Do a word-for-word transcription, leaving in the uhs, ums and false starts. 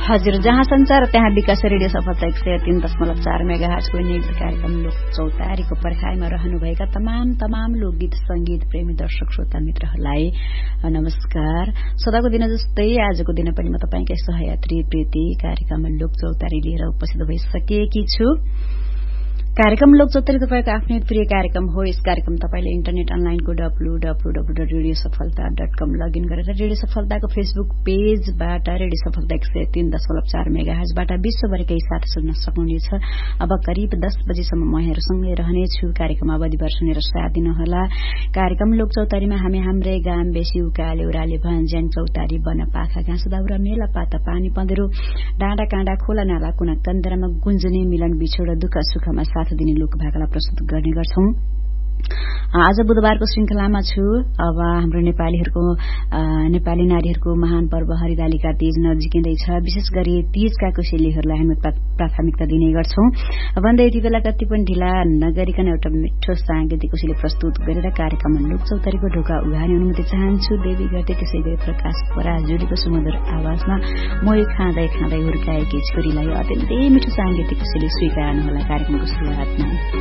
हजुर, जहाँ संचार त्यहाँ विकास रेडियो सफलता एक सय तीन दशमलव चार मेगाहर्जको नियमित कार्यक्रम लोक चौतारीको पर्खाइमा रहनुभएका तमाम तमाम लोकगीत संगीत प्रेमी दर्शक श्रोता मित्रहरूलाई नमस्कार। सदाको दिन जस्तै आजको दिन पनि म तपाईंकै सहयात्री प्रीति कार्यक्रम लोक चौतारी लिएर उपस्थित भइसकेकी छु। कार्यक्रम लोक चौतारी तपाईको आफ्नै प्रिय कार्यक्रम हो। यस कार्यक्रम तपाईले इन्टरनेट अनलाइनको W W W dot radio सफलता डट कम लगइन गरेर रेडियो सफलताको फेसबुक पेजबाट रेडियो सफलता एक सय तीन दशमलव चार मेगाहर्जबाट विश्वभरिकै साथ सुन्न सक्नुहुनेछ। अब करिब दस बजेसम्म म यहाँहरूसँगै रहनेछु। कार्यक्रम अवधिभर सुनेर साथ दिनुहोला। कार्यक्रम लोक चौतारीमा हामी हाम्रै गाम बेसी उकाले उराले भन्ज्याङ चौतारी बन पाखा घाँस दाउरा मेला पाता पानी पँधेरो डाँडा काँडा खोला नाला कुना कन्दरामा गुन्जने मिलन बिछोड दुःख सुखमा साथ दिने लोक भाकालाई प्रस्तुत गर्ने गर्छौं। आज बुधबारको श्रृंखलामा छु। अब हाम्रो नेपालीहरूको नेपाली नारीहरूको महान पर्व हरितालिका तीज नजिकिँदैछ। विशेष गरी तीजका कोसेलीहरूलाई हामी प्राथमिकता दिने गर्छौं। भन्दै यति बेला कति पनि ढिला नगरिकन एउटा मिठो सांगीतिक कोसेली प्रस्तुत गरेर कार्यक्रम लोक चौतारीको ढोका उघार्ने अनुमति चाहन्छु। देवी गर्दै त्यसै गरी प्रकाश पराजुलीको सुमधुर आवाजमा मोही खाँदै खाँदै हुर्काएकी छोरीलाई अत्यन्तै मिठो सांगीतिक कोसेली स्वीकार्नुहोला कार्यक्रमको सुरुवातमा।